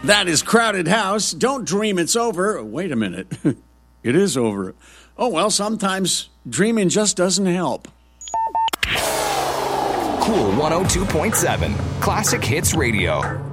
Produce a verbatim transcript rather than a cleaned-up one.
That is Crowded House. Don't dream it's over. Wait a minute. It is over. Oh, well, sometimes dreaming just doesn't help. Cool one oh two point seven, Classic Hits Radio.